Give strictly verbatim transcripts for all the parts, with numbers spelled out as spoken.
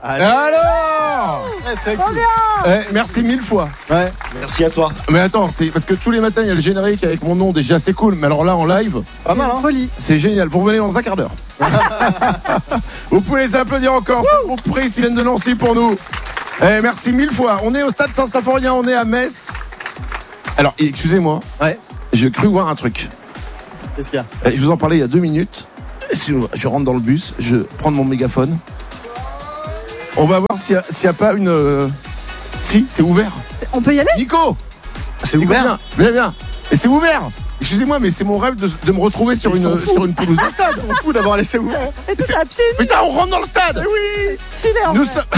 Allez. Alors Très très Trop cool. bien. eh, merci mille fois. Ouais. Merci à toi. Mais attends, c'est parce que tous les matins il y a le générique avec mon nom, déjà c'est cool. Mais alors là en live, Pas mal, hein. Folie. c'est génial. Vous revenez dans un quart d'heure. Vous pouvez les applaudir encore. C'est une prise qui viennent de Nancy pour nous. Eh, merci mille fois. On est au stade Saint-Symphorien, on est à Metz. Alors, excusez-moi, Ouais. j'ai cru voir un truc. Qu'est-ce qu'il y a? Eh, Je vous en parlais il y a deux minutes. Excusez-moi, je rentre dans le bus, je prends mon mégaphone. On va voir s'il n'y a, a pas une. Euh... Si, c'est ouvert. On peut y aller? Nico, C'est Nico, ouvert. viens, viens, viens. Et c'est ouvert. Excusez-moi, mais c'est mon rêve de, de me retrouver sur Ils une, sont fous. sur une pelouse de stade. On fout d'avoir laissé ouvert. Et tout à pied nus. Putain, on rentre dans le stade. Oui. Stylé en Nous vrai. sommes.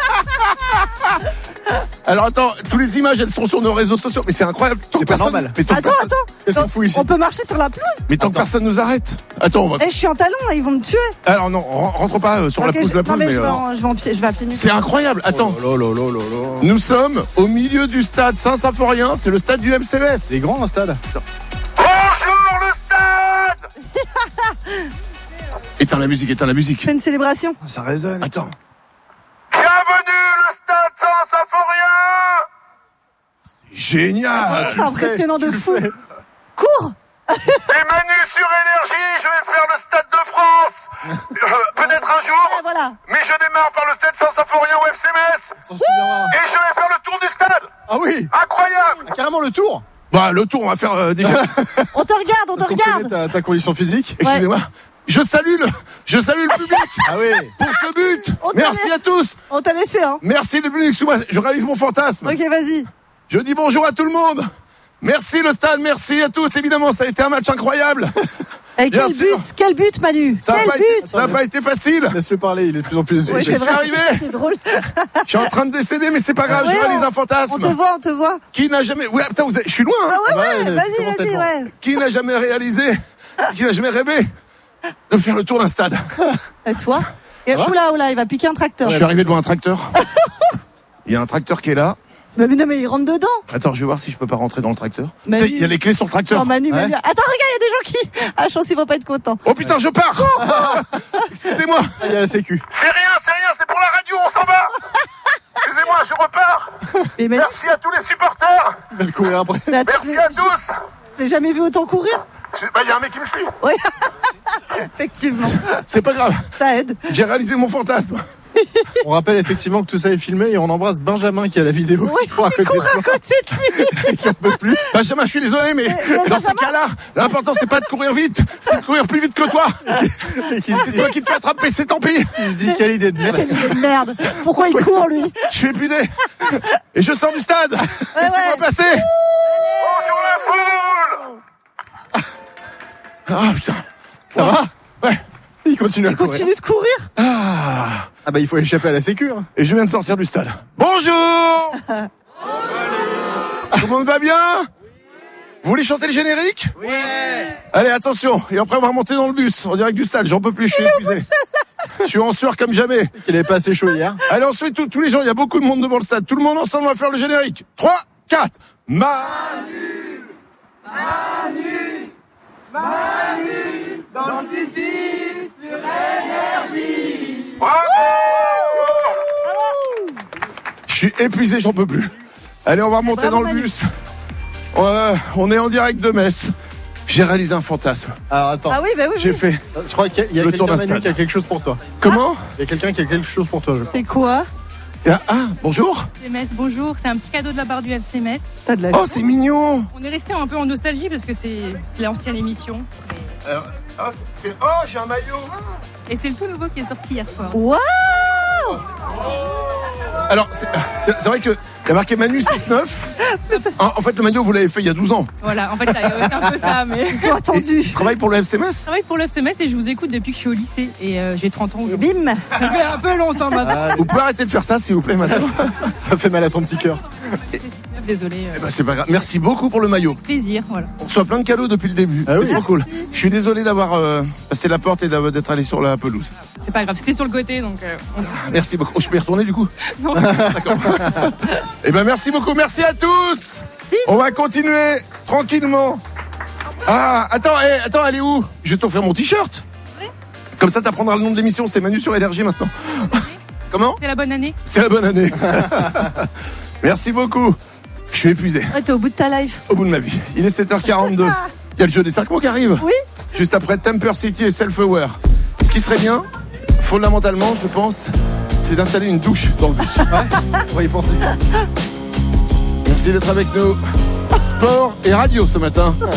Alors attends, toutes les images elles sont sur nos réseaux sociaux, mais c'est incroyable. Tant C'est que pas personne- normal. Mais tant, que Attends, personne... attends. Qu'est-ce qu'on fout ici? On peut marcher sur la pelouse? mais tant que Attends. personne nous arrête. Attends, on va. Eh, je suis en talon là, ils vont me tuer. Alors non, ren- rentre pas euh, sur la Ok, pelouse, je- la non pelouse, mais, mais, je, vais euh, en, je, vais en pied, je vais à pied nus. c'est incroyable. Attends, Oh là là là là là. nous sommes au milieu du stade Saint-Symphorien, c'est le stade du M C S. C'est grand un stade. Bonjour le stade. Éteins la musique, éteins la musique. Fais une célébration. Ça résonne. Attends. Bienvenue le stade Saint-Symphorien. Génial. C'est impressionnant de tu le fou. fais. Cours. C'est Manu sur Énergie, je vais faire le stade de France. Euh, peut-être un jour, Et voilà. mais je démarre par le stade Saint-Symphorien au F C Metz. On s'en souviendra. Et je vais faire le tour du stade. Ah oui. Incroyable. Ah, carrément le tour. Bah le tour on va faire euh, déjà. On te regarde, on te Parce qu'on connaît regarde. ta, ta condition physique. Excusez-moi. Je salue le, je salue le public Ah oui. pour ce but. On t'a Merci laissé- à tous. On t'a laissé, hein. Merci le public. Excuse-moi, je réalise mon fantasme. Ok, vas-y. Je dis bonjour à tout le monde. Merci le stade, merci à tous. Évidemment, ça a été un match incroyable. Et Bien quel sûr. but, quel but, Manu. Ça n'a Quel pas, été- but. ça a pas été facile. Laisse-le parler, il est de plus en plus Oui, j'y c'est suis vrai. arrivé. C'est drôle. Je suis en train de décéder, mais c'est pas grave, Ouais, je réalise on- un fantasme. On te voit, on te voit. Qui n'a jamais. Ouais, putain, vous êtes- je suis loin. Hein. Ah ouais, ouais, Ouais, vas-y, commence à vas-y, être ouais. Qui n'a jamais réalisé, qui n'a jamais rêvé de faire le tour d'un stade. Et toi? Et oula, oula, il va piquer un tracteur. Je suis arrivé devant un tracteur. Il y a un tracteur qui est là. Mais, mais non, mais il rentre dedans. Attends, je vais voir si je peux pas rentrer dans le tracteur. Manu. Putain, il y a les clés sur le tracteur. Non, Manu, Ouais. Manu. Attends, regarde, il y a des gens qui. Ah, je pense qu'ils vont pas être contents. Oh putain, je pars. Excusez-moi. Ah, il y a la sécu. C'est rien, c'est rien, c'est pour la radio, on s'en va. Excusez-moi, je repars. Mais Manu, Merci à tous les supporters. Il va le courir après. mais attends, Merci je- à tous. je l'ai jamais vu autant courir. Je- Bah, il y a un mec qui me suit. Oui. Effectivement. C'est pas grave. Ça aide. J'ai réalisé mon fantasme. On rappelle effectivement que tout ça est filmé et on embrasse Benjamin qui a la vidéo. Oui, qui court à il côté court de à toi, côté de lui. qui en peut plus. Benjamin, je suis désolé, mais mais dans Benjamin- ces cas-là, l'important c'est pas de courir vite, c'est de courir plus vite que toi. Et qui se C'est dit, toi qui te fais attraper, c'est tant pis. il se dit quelle idée de merde. Quelle idée de merde. Pourquoi il court, lui? Je suis épuisé. Et je sors du stade. Laissez-moi ouais. passer. Bonjour la foule. Ah putain. Ça va? Ouais. Il continue à Il courir. continue de courir. Ah. Ah bah il faut échapper à la sécu. Hein. Et je viens de sortir du stade. Bonjour. Tout le monde va bien? Vous voulez chanter le générique? Oui. Allez, attention. Et après, on va remonter dans le bus. En direct du stade. J'en peux plus, je suis épuisé. Je suis en sueur comme jamais. Il avait pas assez chaud hier. Allez, on se fait tout, tous les gens. Il y a beaucoup de monde devant le stade. Tout le monde ensemble, on va faire le générique. trois, quatre. Manu. Manu. Manu. Dans le six dix sur Énergie. Bravo. Je suis épuisé, j'en peux plus. Allez, on va remonter Bravo, dans le Manu. bus. Euh, on est en direct de Metz. J'ai réalisé un fantasme. Alors attends. Ah oui, bah oui, J'ai oui. fait. Je crois qu'il y a, il y a Le tour quelqu'un d'un Manu stade. qui a quelque chose pour toi. Comment? Il y a quelqu'un qui a quelque chose pour toi, je crois. C'est quoi? ah, ah, bonjour. F C Metz, bonjour. C'est un petit cadeau de la part du F C Metz. T'as de la Oh, c'est mignon. On est resté un peu en nostalgie parce que c'est c'est l'ancienne émission. Alors, ah, c'est, c'est- oh, j'ai un maillot. Et c'est le tout nouveau qui est sorti hier soir. Waouh! Alors, c'est, c'est, c'est vrai que il y a marqué Manu six neuf. En, en fait, le maillot, vous l'avez fait il y a douze ans. Voilà, en fait, c'est un peu ça. Mais Ils t'ont attendu. Tu travailles pour le F C Metz? je travaille pour le F C Metz et je vous écoute depuis que je suis au lycée. Et euh, j'ai trente ans Et aujourd'hui. bim! Ça fait un peu longtemps maintenant. Vous pouvez arrêter de faire ça, s'il vous plaît, madame? Ça fait mal à ton petit cœur. Désolé. euh, Eh ben, c'est pas grave. Merci beaucoup pour le maillot. plaisir, voilà. On reçoit plein de cadeaux depuis le début. Ah c'est oui. trop cool. Je suis désolé d'avoir euh, passé la porte et d'avoir- d'être allé sur la pelouse. C'est pas grave, c'était sur le côté donc. euh, on- Merci beaucoup. Oh, je peux y retourner du coup? Non. D'accord. Eh ben, merci beaucoup. Merci à tous. On va continuer tranquillement. Ah, attends, eh, attends, elle est où? Je vais t'offrir mon t-shirt. Comme ça, t'apprendras le nom de l'émission. C'est Manu sur Énergie maintenant. Comment ? C'est la bonne année. C'est la bonne année. Merci beaucoup. Je suis épuisé, Ouais, t'es au bout de ta life. au bout de ma vie. Il est sept heures quarante-deux. Il y a le jeu des cinq mots qui arrive. Oui. Juste après Temper City et Self-Aware. Ce qui serait bien, fondamentalement, je pense, c'est d'installer une douche dans le bus. Ouais, on va y penser. Merci d'être avec nous. Sport et radio ce matin.